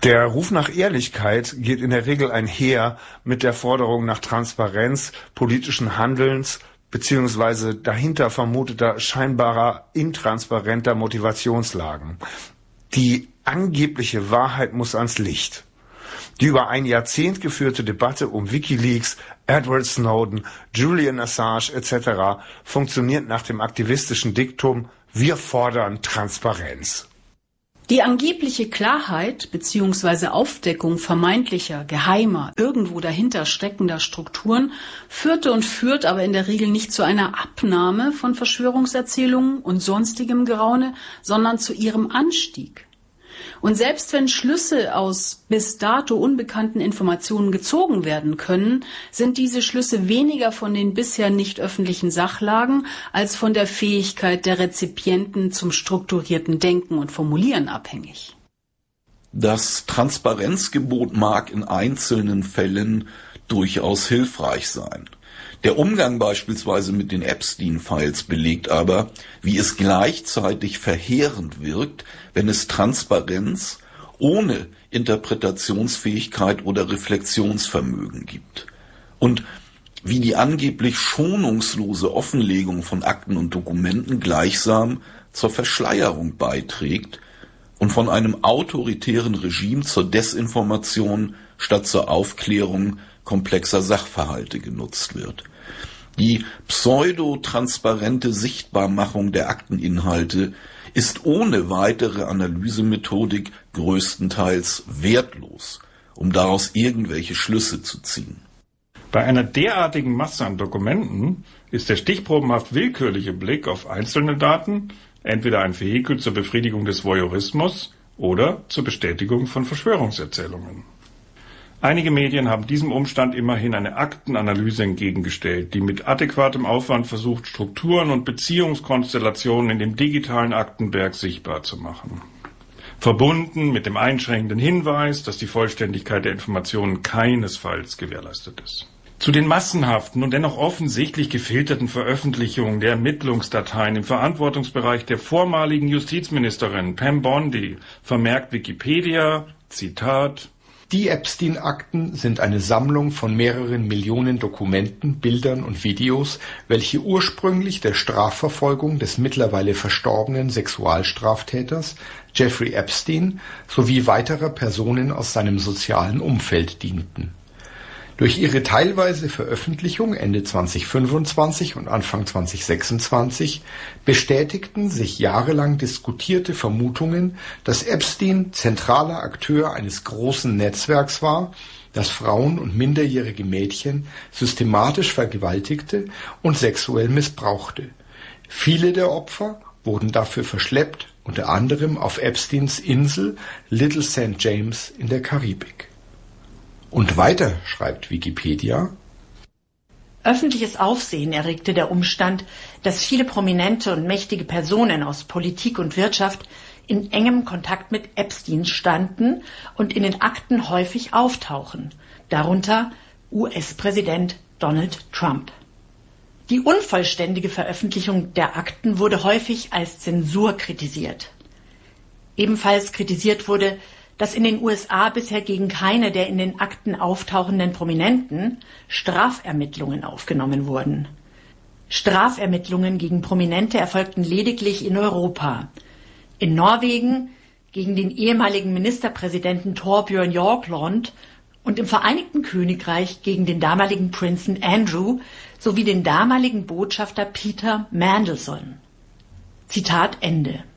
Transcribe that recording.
Der Ruf nach Ehrlichkeit geht in der Regel einher mit der Forderung nach Transparenz politischen Handelns beziehungsweise dahinter vermuteter scheinbarer intransparenter Motivationslagen. Die angebliche Wahrheit muss ans Licht. Die über ein Jahrzehnt geführte Debatte um WikiLeaks, Edward Snowden, Julian Assange etc. funktioniert nach dem aktivistischen Diktum: Wir fordern Transparenz. Die angebliche Klarheit bzw. Aufdeckung vermeintlicher, geheimer, irgendwo dahinter steckender Strukturen führte und führt aber in der Regel nicht zu einer Abnahme von Verschwörungserzählungen und sonstigem Geraune, sondern zu ihrem Anstieg. Und selbst wenn Schlüsse aus bis dato unbekannten Informationen gezogen werden können, sind diese Schlüsse weniger von den bisher nicht öffentlichen Sachlagen als von der Fähigkeit der Rezipienten zum strukturierten Denken und Formulieren abhängig. Das Transparenzgebot mag in einzelnen Fällen durchaus hilfreich sein. Der Umgang beispielsweise mit den Epstein-Files belegt aber, wie es gleichzeitig verheerend wirkt, wenn es Transparenz ohne Interpretationsfähigkeit oder Reflexionsvermögen gibt. Und wie die angeblich schonungslose Offenlegung von Akten und Dokumenten gleichsam zur Verschleierung beiträgt und von einem autoritären Regime zur Desinformation statt zur Aufklärung komplexer Sachverhalte genutzt wird. Die pseudo-transparente Sichtbarmachung der Akteninhalte ist ohne weitere Analysemethodik größtenteils wertlos, um daraus irgendwelche Schlüsse zu ziehen. Bei einer derartigen Masse an Dokumenten ist der stichprobenhaft willkürliche Blick auf einzelne Daten entweder ein Vehikel zur Befriedigung des Voyeurismus oder zur Bestätigung von Verschwörungserzählungen. Einige Medien haben diesem Umstand immerhin eine Aktenanalyse entgegengestellt, die mit adäquatem Aufwand versucht, Strukturen und Beziehungskonstellationen in dem digitalen Aktenberg sichtbar zu machen. Verbunden mit dem einschränkenden Hinweis, dass die Vollständigkeit der Informationen keinesfalls gewährleistet ist. Zu den massenhaften und dennoch offensichtlich gefilterten Veröffentlichungen der Ermittlungsdateien im Verantwortungsbereich der vormaligen Justizministerin Pam Bondi vermerkt Wikipedia, Zitat: Die Epstein-Akten sind eine Sammlung von mehreren Millionen Dokumenten, Bildern und Videos, welche ursprünglich der Strafverfolgung des mittlerweile verstorbenen Sexualstraftäters Jeffrey Epstein sowie weiterer Personen aus seinem sozialen Umfeld dienten. Durch ihre teilweise Veröffentlichung Ende 2025 und Anfang 2026 bestätigten sich jahrelang diskutierte Vermutungen, dass Epstein zentraler Akteur eines großen Netzwerks war, das Frauen und minderjährige Mädchen systematisch vergewaltigte und sexuell missbrauchte. Viele der Opfer wurden dafür verschleppt, unter anderem auf Epsteins Insel Little St. James in der Karibik. Und weiter schreibt Wikipedia: Öffentliches Aufsehen erregte der Umstand, dass viele prominente und mächtige Personen aus Politik und Wirtschaft in engem Kontakt mit Epstein standen und in den Akten häufig auftauchen, darunter US-Präsident Donald Trump. Die unvollständige Veröffentlichung der Akten wurde häufig als Zensur kritisiert. Ebenfalls kritisiert wurde, dass in den USA bisher gegen keine der in den Akten auftauchenden Prominenten Strafermittlungen aufgenommen wurden. Strafermittlungen gegen Prominente erfolgten lediglich in Europa. In Norwegen gegen den ehemaligen Ministerpräsidenten Torbjörn Jagland und im Vereinigten Königreich gegen den damaligen Prinzen Andrew sowie den damaligen Botschafter Peter Mandelson. Zitat Ende.